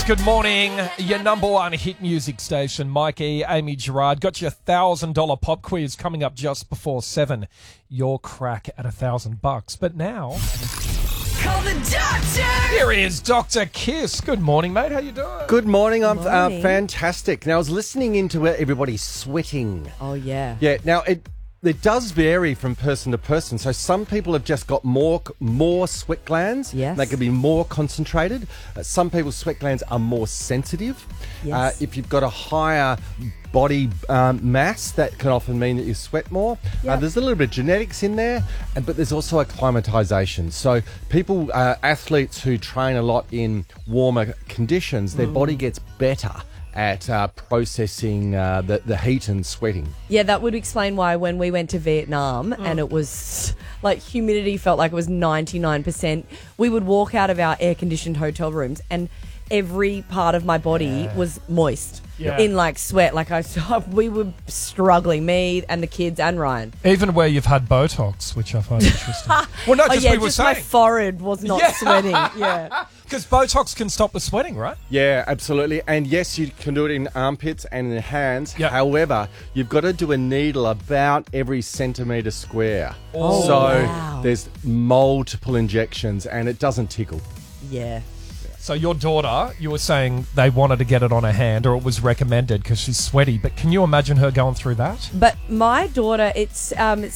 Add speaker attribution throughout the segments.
Speaker 1: good morning. Your number one hit music station, Mike E, Amy Gerard. Got your $1,000 pop quiz coming up just before 7. Your crack at $1,000. But now,
Speaker 2: call the doctor!
Speaker 1: here is Dr. Kiss. Good morning, mate. How you doing?
Speaker 3: Good morning. I'm
Speaker 2: Morning.
Speaker 3: fantastic. Now, I was listening into it. Everybody's sweating.
Speaker 2: Oh, yeah.
Speaker 3: Yeah. Now, it does vary from person to person. So some people have just got more sweat glands.
Speaker 2: Yes.
Speaker 3: They can be more concentrated. Some people's sweat glands are more sensitive.
Speaker 2: Yes.
Speaker 3: If you've got a higher body mass, that can often mean that you sweat more.
Speaker 2: Yep.
Speaker 3: There's a little bit of genetics in there, but there's also acclimatization. So people, athletes who train a lot in warmer conditions, their body gets better at processing the heat and sweating.
Speaker 2: Yeah, that would explain why when we went to Vietnam and it was like humidity felt like it was 99%, we would walk out of our air-conditioned hotel rooms and every part of my body was moist in like sweat. Like we were struggling, me and the kids and Ryan.
Speaker 1: Even where you've had Botox, which I find interesting. Well, no, because we were
Speaker 2: just my
Speaker 1: saying.
Speaker 2: forehead was not sweating. Yeah.
Speaker 1: Because Botox can stop the sweating, right?
Speaker 3: Yeah, absolutely. And yes, you can do it in armpits and in hands.
Speaker 1: Yep.
Speaker 3: However, you've got to do a needle about every centimetre square.
Speaker 1: Oh,
Speaker 3: so
Speaker 2: wow.
Speaker 3: there's multiple injections and it doesn't tickle.
Speaker 2: Yeah.
Speaker 1: So your daughter, you were saying they wanted to get it on her hand, or it was recommended because she's sweaty. But can you imagine her going through that?
Speaker 2: But my daughter, it's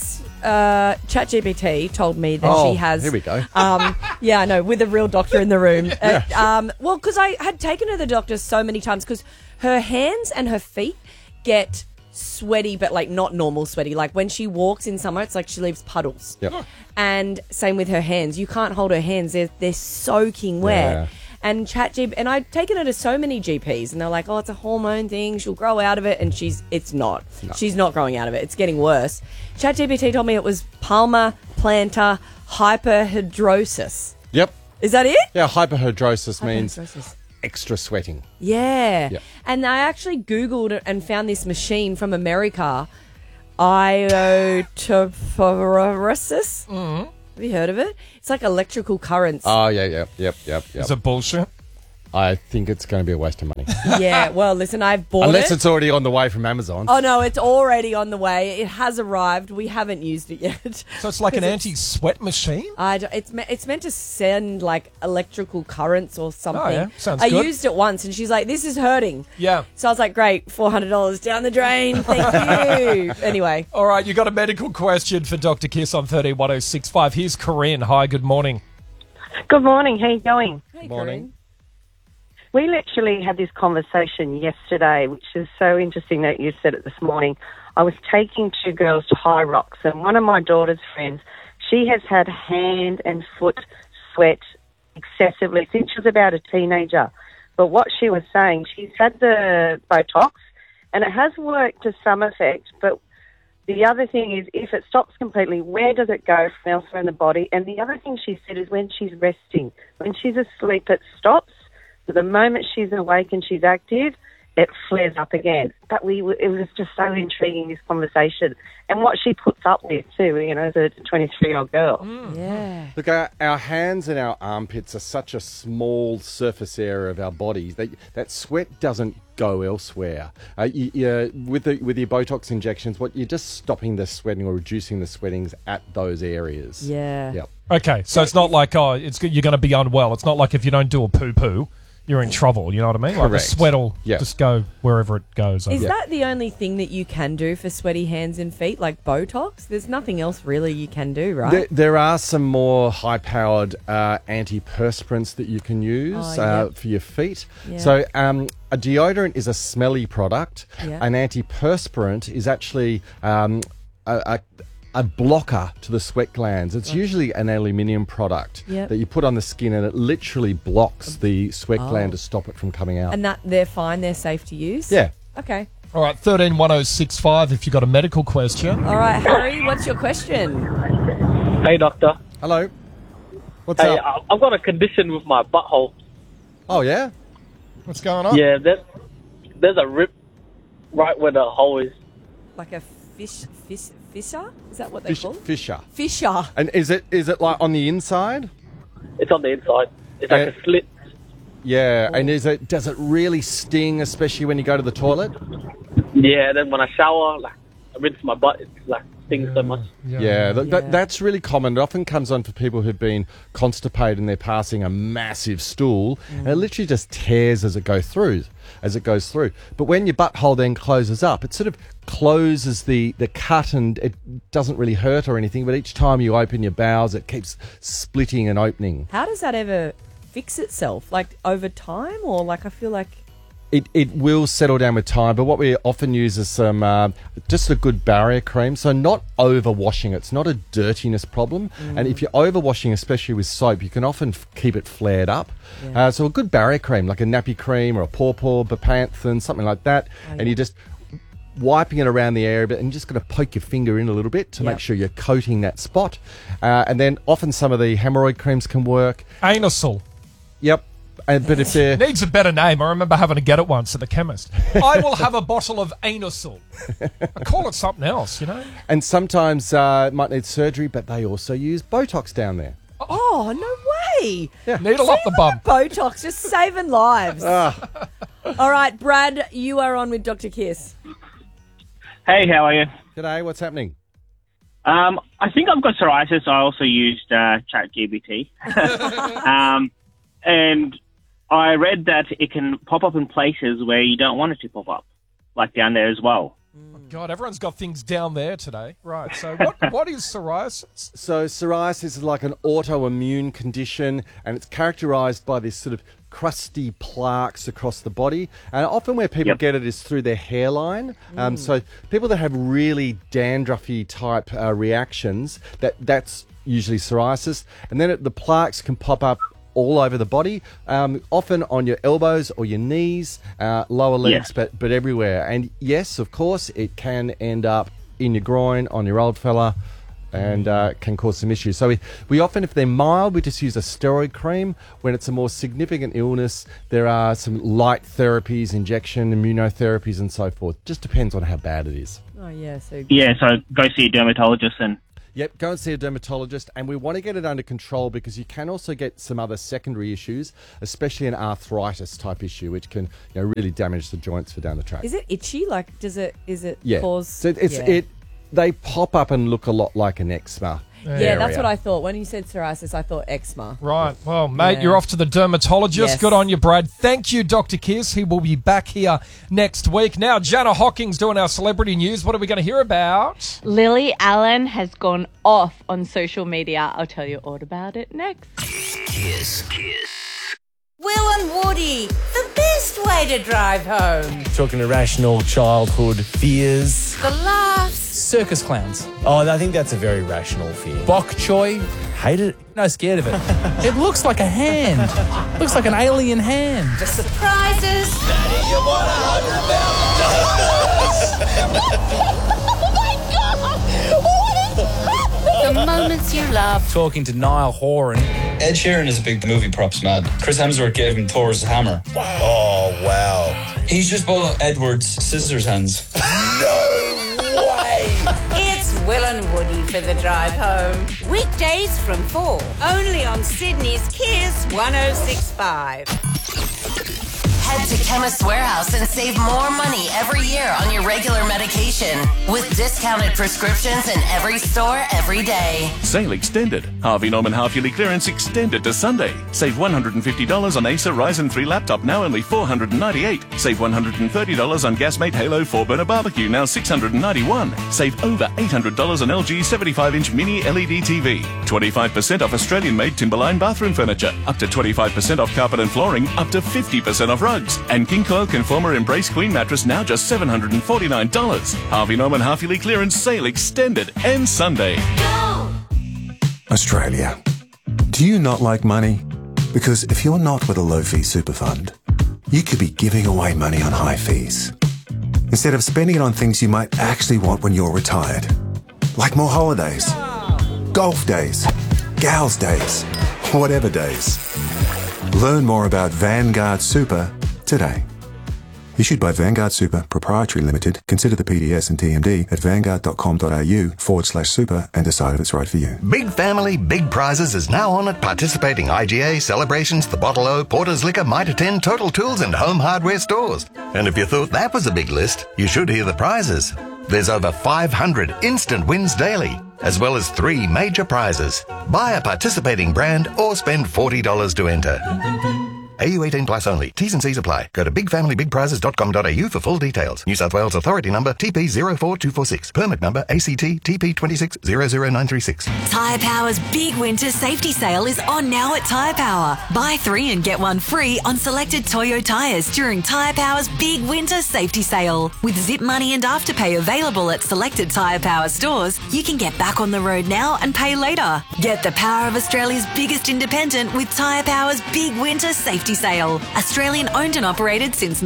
Speaker 2: ChatGPT told me that she has.
Speaker 3: Here we go.
Speaker 2: Yeah, I know, with a real doctor in the room. Well, because I had taken her to the doctor so many times because her hands and her feet get sweaty, but like not normal sweaty. Like when she walks in summer, it's like she leaves puddles.
Speaker 3: Yep.
Speaker 2: And same with her hands. You can't hold her hands; they're soaking wet.
Speaker 3: Yeah.
Speaker 2: And ChatGPT, and I'd taken her to so many GPs, and they're like, "Oh, it's a hormone thing. She'll grow out of it." And it's not.
Speaker 3: No.
Speaker 2: She's not growing out of it. It's getting worse. ChatGPT told me it was palmar plantar hyperhidrosis.
Speaker 3: Yep.
Speaker 2: Is that it?
Speaker 3: Yeah, hyperhidrosis means
Speaker 2: Hyperhidrosis.
Speaker 3: extra sweating.
Speaker 2: Yeah.
Speaker 3: Yep.
Speaker 2: And I actually Googled it and found this machine from America, iotoporesis. Mm-hmm. Have you heard of it? It's like electrical currents.
Speaker 3: Oh, yep.
Speaker 1: Is it bullshit?
Speaker 3: I think it's going to be a waste of money.
Speaker 2: Yeah. Well, listen, I've bought
Speaker 3: Unless
Speaker 2: it.
Speaker 3: it's already on the way from Amazon.
Speaker 2: Oh, no, it's already on the way. It has arrived. We haven't used it yet.
Speaker 1: So it's like an anti-sweat machine?
Speaker 2: It's meant to send like electrical currents or something.
Speaker 1: Oh, yeah. Sounds
Speaker 2: I
Speaker 1: good.
Speaker 2: used it once and she's like, "This is hurting."
Speaker 1: Yeah.
Speaker 2: So I was like, "Great, $400 down the drain. Thank you." Anyway.
Speaker 1: All right, you got a medical question for Dr. Kiss on 131065. Here's Corinne. Hi, good morning.
Speaker 4: Good morning. How you going?
Speaker 2: Hey,
Speaker 3: Morning.
Speaker 2: Corinne.
Speaker 4: We literally had this conversation yesterday, which is so interesting that you said it this morning. I was taking two girls to High Rocks, and one of my daughter's friends, she has had hand and foot sweat excessively since she was about a teenager. But what she was saying, she's had the Botox, and it has worked to some effect, but the other thing is, if it stops completely, where does it go from elsewhere in the body? And the other thing she said is when she's resting. When she's asleep, it stops. But the moment she's awake and she's active, it flares up again. But it was just so intriguing, this conversation. And what she puts up with, too, as a 23-year-old girl.
Speaker 2: Yeah.
Speaker 3: Look, our hands and our armpits are such a small surface area of our bodies that sweat doesn't go elsewhere. With your Botox injections, you're just stopping the sweating or reducing the sweatings at those areas.
Speaker 2: Yeah.
Speaker 3: Yep.
Speaker 1: Okay, so it's not like, you're going to be unwell. It's not like if you don't do a poo-poo, you're in trouble, you know what I mean? Like the
Speaker 3: Correct.
Speaker 1: sweat will
Speaker 3: Yep.
Speaker 1: just go wherever it goes.
Speaker 2: Is that the only thing that you can do for sweaty hands and feet, like Botox? There's nothing else really you can do, right?
Speaker 3: There are some more high-powered antiperspirants that you can use
Speaker 2: Yep.
Speaker 3: for your feet.
Speaker 2: Yeah.
Speaker 3: So a deodorant is a smelly product.
Speaker 2: Yeah.
Speaker 3: An antiperspirant is actually a blocker to the sweat glands. It's usually an aluminium product
Speaker 2: Yep.
Speaker 3: that you put on the skin, and it literally blocks the sweat gland to stop it from coming out.
Speaker 2: And that they're fine, they're safe to use?
Speaker 3: Yeah.
Speaker 2: Okay.
Speaker 1: All right, 131065 if you've got a medical question.
Speaker 2: All right, Harry, what's your question?
Speaker 5: Hey, doctor.
Speaker 3: Hello. What's
Speaker 5: Hey,
Speaker 3: up?
Speaker 5: I've got a condition with my butthole.
Speaker 3: Oh, yeah?
Speaker 1: What's going on?
Speaker 5: Yeah, there's a rip right where the hole is.
Speaker 2: Like a fissure? Is that what they call it?
Speaker 3: Fissure.
Speaker 2: Fissure.
Speaker 3: And is it like on the inside?
Speaker 5: It's on the inside. It's like
Speaker 3: Yeah.
Speaker 5: a slit.
Speaker 3: Yeah, and does it really sting, especially when you go to the toilet?
Speaker 5: Yeah, then when I shower, like, I rinse my butt, it's like stings so much.
Speaker 3: Yeah, that's really common. It often comes on for people who've been constipated and they're passing a massive stool, and it literally just tears as it goes through. But when your butthole then closes up, it sort of closes the cut, and it doesn't really hurt or anything, but each time you open your bowels, it keeps splitting and opening.
Speaker 2: How does that ever fix itself? Like over time, or like I feel like...
Speaker 3: It will settle down with time, but what we often use is some just a good barrier cream. So not overwashing. It's not a dirtiness problem. And if you're overwashing, especially with soap, you can often keep it flared up.
Speaker 2: Yeah.
Speaker 3: So a good barrier cream, like a nappy cream or a pawpaw, bepanthen, something like that. And you're just wiping it around the area a bit, and you're just going to poke your finger in a little bit to make sure you're coating that spot. And then often some of the hemorrhoid creams can work.
Speaker 1: Anusol.
Speaker 3: Yep. But if they're...
Speaker 1: Needs a better name. I remember having to get it once at the chemist. I will have a bottle of Anusol. I call it something else, you know.
Speaker 3: And sometimes it might need surgery, but they also use Botox down there.
Speaker 2: Oh, no way.
Speaker 1: Needle up the bum.
Speaker 2: Botox, just saving lives. All right, Brad, you are on with Dr. Kiss.
Speaker 5: Hey, how are you?
Speaker 3: G'day, what's happening?
Speaker 5: I think I've got psoriasis. I also used ChatGPT. And I read that it can pop up in places where you don't want it to pop up, like down there as well.
Speaker 1: God, everyone's got things down there today. Right, so what is psoriasis?
Speaker 3: So psoriasis is like an autoimmune condition, and it's characterised by this sort of crusty plaques across the body. And often where people get it is through their hairline. So people that have really dandruffy type reactions, that's usually psoriasis. And then the plaques can pop up all over the body, often on your elbows or your knees, lower legs, but everywhere. And yes, of course, it can end up in your groin, on your old fella, and can cause some issues. So we often, if they're mild, we just use a steroid cream. When it's a more significant illness, there are some light therapies, injection, immunotherapies, and so forth. Just depends on how bad it is.
Speaker 2: Oh, yeah. So
Speaker 5: go see a dermatologist and...
Speaker 3: Yep, go and see a dermatologist, and we want to get it under control because you can also get some other secondary issues, especially an arthritis type issue, which can really damage the joints for down the track.
Speaker 2: Is it itchy? Like, is it cause...
Speaker 3: So they pop up and look a lot like an eczema.
Speaker 2: Yeah, that's what I thought. When you said psoriasis, I thought eczema.
Speaker 1: Right. Well, mate, you're off to the dermatologist.
Speaker 2: Yes.
Speaker 1: Good on you, Brad. Thank you, Dr. Kiss. He will be back here next week. Now, Jana Hocking's doing our celebrity news. What are we going to hear about?
Speaker 6: Lily Allen has gone off on social media. I'll tell you all about it next.
Speaker 7: Kiss.
Speaker 8: Will and Woody, the best way to drive home.
Speaker 9: Talking irrational childhood fears.
Speaker 8: The laughs.
Speaker 9: Circus clowns. Oh, I think that's a very rational fear. Bok choy. Hate it. No, scared of it. It looks like a hand. Looks like an alien hand.
Speaker 8: The surprises.
Speaker 7: Daddy, you want $100,000?
Speaker 8: The moments you love.
Speaker 9: Talking to Niall Horan.
Speaker 10: Ed Sheeran is a big movie props man. Chris Hemsworth gave him Thor's hammer.
Speaker 7: Oh, wow.
Speaker 10: He's just bought Edward's scissors hands.
Speaker 7: No way!
Speaker 8: It's Will and Woody for the drive home. Weekdays from 4. Only on Sydney's Kiss 106.5.
Speaker 11: Head to Chemist Warehouse and save more money every year on your regular medication with discounted prescriptions in every store every day.
Speaker 12: Sale extended. Harvey Norman half-yearly clearance extended to Sunday. Save $150 on Acer Ryzen 3 laptop, now only $498. Save $130 on Gasmate Halo 4-burner barbecue, now $691. Save over $800 on LG 75-inch mini LED TV. 25% off Australian-made Timberline bathroom furniture. Up to 25% off carpet and flooring. Up to 50% off rugs. And King Coil Conformer Embrace Queen mattress, now just $749. Harvey Norman half-yearly clearance sale extended. Ends Sunday.
Speaker 8: Go!
Speaker 13: Australia. Do you not like money? Because if you're not with a low-fee super fund, you could be giving away money on high fees instead of spending it on things you might actually want when you're retired, like more holidays, golf days, gals days, whatever days. Learn more about Vanguard Super today. Issued by Vanguard Super Proprietary Limited. Consider the PDS and TMD at vanguard.com.au/super and decide if it's right for you.
Speaker 14: Big Family, Big Prizes is now on at participating IGA, Celebrations, The Bottle O, Porter's Liquor, Mitre 10, Total Tools and Home Hardware stores. And if you thought that was a big list, you should hear the prizes. There's over 500 instant wins daily, as well as 3 major prizes. Buy a participating brand or spend $40 to enter. AU 18 plus only. T's and C's apply. Go to bigfamilybigprizes.com.au for full details. New South Wales Authority number TP04246. Permit number ACT TP2600936.
Speaker 15: Tyre Power's big winter safety sale is on now at Tyre Power. Buy 3 and get 1 free on selected Toyo tyres during Tyre Power's big winter safety sale. With Zip Money and Afterpay available at selected Tyre Power stores, you can get back on the road now and pay later. Get the power of Australia's biggest independent with Tyre Power's big winter safety sale. Australian owned and operated since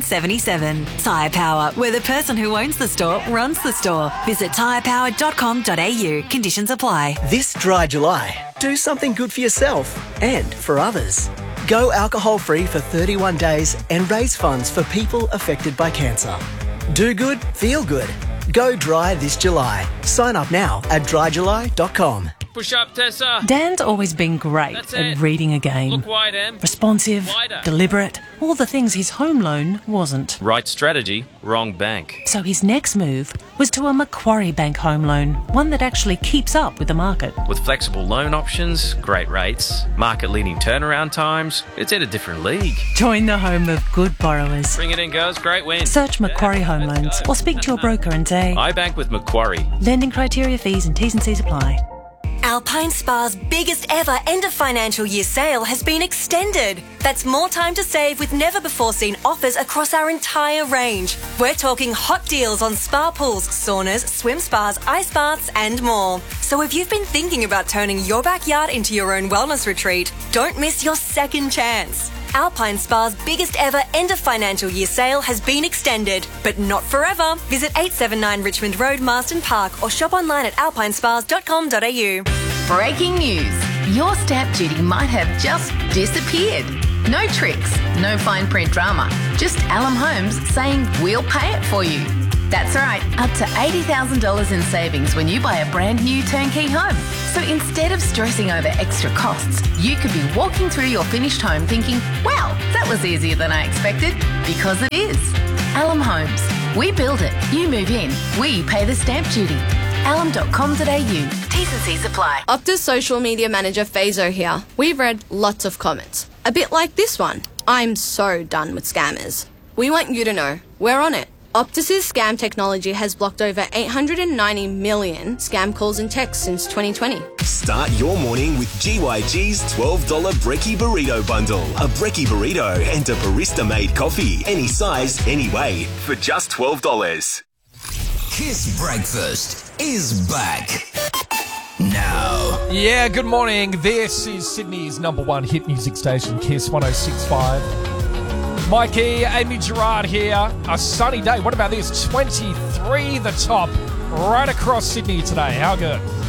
Speaker 15: 1977. Tyre Power, where the person who owns the store runs the store. Visit tyrepower.com.au. Conditions apply.
Speaker 16: This dry July, do something good for yourself and for others. Go alcohol-free for 31 days and raise funds for people affected by cancer. Do good, feel good. Go dry this July. Sign up now at dryjuly.com.
Speaker 17: Push up, Tessa.
Speaker 18: Dan's always been great at reading a game.
Speaker 17: Look wide, Em.
Speaker 18: Responsive,
Speaker 17: Wider.
Speaker 18: deliberate, all the things his home loan wasn't.
Speaker 17: Right strategy, wrong bank.
Speaker 18: So his next move was to a Macquarie Bank home loan, one that actually keeps up with the market.
Speaker 17: With flexible loan options, great rates, market-leading turnaround times, it's in a different league.
Speaker 18: Join the home of good borrowers.
Speaker 17: Bring it in, girls. Great win.
Speaker 18: Search Macquarie Home Loans or speak to your broker and say,
Speaker 17: I bank with Macquarie.
Speaker 18: Lending criteria, fees and T's and C's apply.
Speaker 15: Alpine Spa's biggest ever end of financial year sale has been extended. That's more time to save with never before seen offers across our entire range. We're talking hot deals on spa pools, saunas, swim spas, ice baths and more. So if you've been thinking about turning your backyard into your own wellness retreat, don't miss your second chance. Alpine Spa's biggest ever end of financial year sale has been extended, but not forever. Visit 879 Richmond Road, Marsden Park or shop online at alpinespas.com.au.
Speaker 19: Breaking news. Your stamp duty might have just disappeared. No tricks, no fine print drama. Just Alum Homes saying we'll pay it for you. That's right, up to $80,000 in savings when you buy a brand new turnkey home. So instead of stressing over extra costs, you could be walking through your finished home thinking, wow, that was easier than I expected, because it is. Alum Homes. We build it, you move in, we pay the stamp duty. alum.com.au. T's and C's apply.
Speaker 20: Optus social media manager Fazo here. We've read lots of comments. A bit like this one. I'm so done with scammers. We want you to know, we're on it. Optus's scam technology has blocked over 890 million scam calls and texts since 2020.
Speaker 21: Start your morning with GYG's $12 Brekkie Burrito Bundle. A Brekkie Burrito and a barista-made coffee. Any size, any way, for just $12.
Speaker 22: Kiss Breakfast is back. Now.
Speaker 1: Yeah, good morning. This is Sydney's #1 hit music station, Kiss 106.5. Mikey, Amy Gerard here. A sunny day. What about this? 23 the top right across Sydney today. How good?